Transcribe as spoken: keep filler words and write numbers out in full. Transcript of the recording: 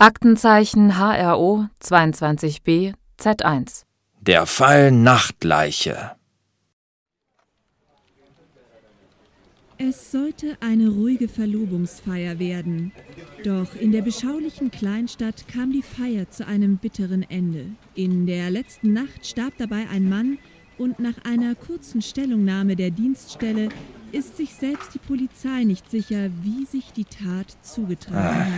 Aktenzeichen H R O zweiundzwanzig b Z eins. Der Fall Nachtleiche. Es sollte eine ruhige Verlobungsfeier werden. Doch in der beschaulichen Kleinstadt kam die Feier zu einem bitteren Ende. In der letzten Nacht starb dabei ein Mann und nach einer kurzen Stellungnahme der Dienststelle ist sich selbst die Polizei nicht sicher, wie sich die Tat zugetragen hat.